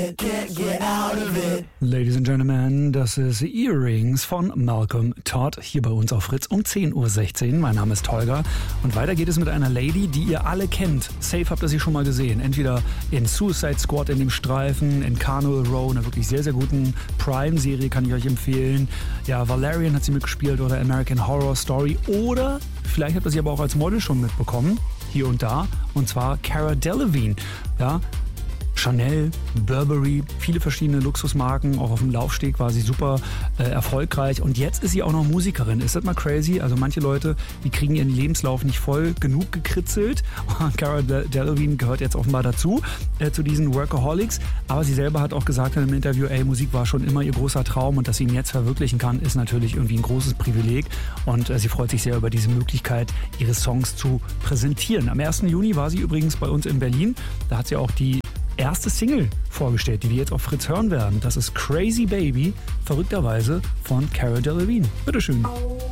Ladies and Gentlemen, das ist Earrings von Malcolm Todd hier bei uns auf Fritz um 10.16 Uhr. Mein Name ist Tolga und weiter geht es mit einer Lady, die ihr alle kennt. Safe habt ihr sie schon mal gesehen. Entweder in Suicide Squad in dem Streifen, in Carnival Row, einer wirklich sehr, sehr guten Prime-Serie kann ich euch empfehlen. Ja, Valerian hat sie mitgespielt oder American Horror Story oder vielleicht habt ihr sie aber auch als Model schon mitbekommen, hier und da, und zwar Cara Delevingne. Ja, Chanel, Burberry, viele verschiedene Luxusmarken, auch auf dem Laufsteg war sie super erfolgreich und jetzt ist sie auch noch Musikerin. Ist das mal crazy? Also manche Leute, die kriegen ihren Lebenslauf nicht voll genug gekritzelt. Cara Delevingne gehört jetzt offenbar dazu, zu diesen Workaholics, aber sie selber hat auch gesagt in einem Interview, Musik war schon immer ihr großer Traum und dass sie ihn jetzt verwirklichen kann, ist natürlich irgendwie ein großes Privileg und sie freut sich sehr über diese Möglichkeit, ihre Songs zu präsentieren. Am 1. Juni war sie übrigens bei uns in Berlin, da hat sie auch die erste Single vorgestellt, die wir jetzt auf Fritz hören werden. Das ist Crazy Baby, verrückterweise von Cara Delevingne. Bitteschön.